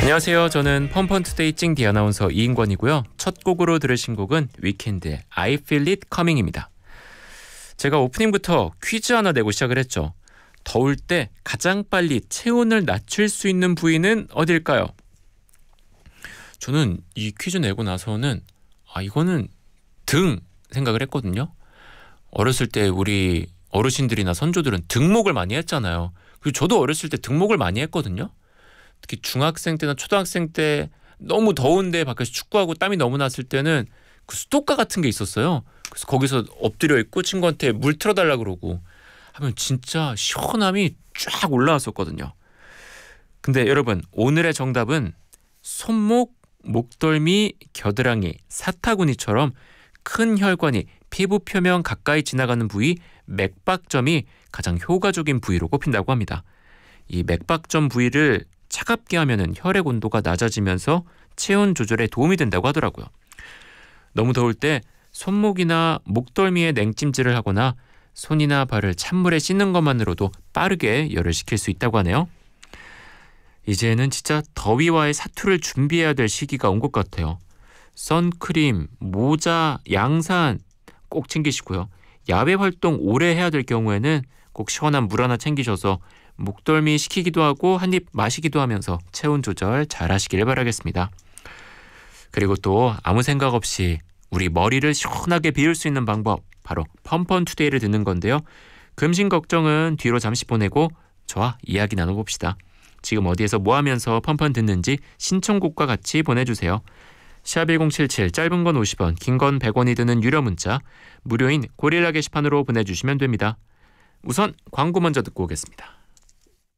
안녕하세요. 저는 펀펀투데이 찡디 아나운서 이인권이고요. 첫 곡으로 들으신 곡은 위켄드의 I Feel It Coming입니다. 제가 오프닝부터 퀴즈 하나 내고 시작을 했죠. 더울 때 가장 빨리 체온을 낮출 수 있는 부위는 어딜까요? 저는 이 퀴즈 내고 나서는 이거는 등 생각을 했거든요. 어렸을 때 우리 어르신들이나 선조들은 등목을 많이 했잖아요. 그리고 저도 어렸을 때 등목을 많이 했거든요. 특히 중학생 때나 초등학생 때 너무 더운데 밖에서 축구하고 땀이 너무 났을 때는 그 수도가 같은 게 있었어요. 그래서 거기서 엎드려 있고 친구한테 물 틀어달라 그러고 하면 진짜 시원함이 쫙 올라왔었거든요. 근데 여러분, 오늘의 정답은 손목, 목덜미, 겨드랑이, 사타구니처럼 큰 혈관이 피부 표면 가까이 지나가는 부위 맥박점이 가장 효과적인 부위로 꼽힌다고 합니다. 이 맥박점 부위를 차갑게 하면은 혈액 온도가 낮아지면서 체온 조절에 도움이 된다고 하더라고요. 너무 더울 때 손목이나 목덜미에 냉찜질을 하거나 손이나 발을 찬물에 씻는 것만으로도 빠르게 열을 식힐 수 있다고 하네요. 이제는 진짜 더위와의 사투를 준비해야 될 시기가 온 것 같아요. 선크림, 모자, 양산 꼭 챙기시고요. 야외 활동 오래 해야 될 경우에는 꼭 시원한 물 하나 챙기셔서 목덜미 식히기도 하고 한입 마시기도 하면서 체온 조절 잘 하시길 바라겠습니다. 그리고 또 아무 생각 없이 우리 머리를 시원하게 비울 수 있는 방법, 바로 펀펀투데이를 듣는 건데요. 금신 걱정은 뒤로 잠시 보내고 저와 이야기 나눠봅시다. 지금 어디에서 뭐 하면서 펀펀 듣는지 신청곡과 같이 보내주세요. 샵1077, 짧은 건 50원, 긴 건 100원이 드는 유료 문자, 무료인 고릴라 게시판으로 보내주시면 됩니다. 우선 광고 먼저 듣고 오겠습니다.